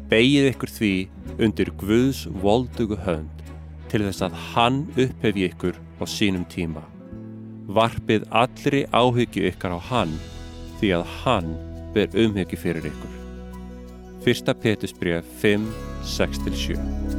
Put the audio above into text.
Beygið ykkur því undir Guðs voldugu hönd til þess að hann upphefji ykkur á sínum tíma. Varpið allri áhyggju ykkar á hann, því að hann ber umhyggju fyrir ykkur. 1. Pétursbréf 5, 6-7.